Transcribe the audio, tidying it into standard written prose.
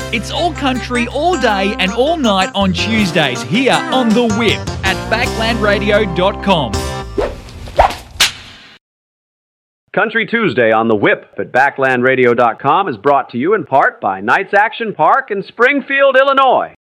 It's all country, all day and all night on Tuesdays here on The Whip at backlandradio.com. Country Tuesday on The Whip at backlandradio.com is brought to you in part by Knights Action Park in Springfield, Illinois.